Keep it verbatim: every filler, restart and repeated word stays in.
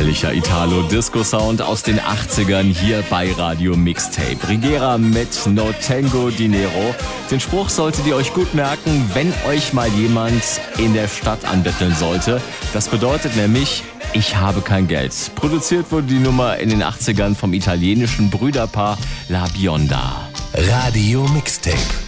Herrlicher Italo-Disco-Sound aus den achtzigern hier bei Radio Mixtape. Rigera mit No Tengo Dinero. Den Spruch solltet ihr euch gut merken, wenn euch mal jemand in der Stadt anbetteln sollte. Das bedeutet nämlich, ich habe kein Geld. Produziert wurde die Nummer in den achtzigern vom italienischen Brüderpaar La Bionda. Radio Mixtape.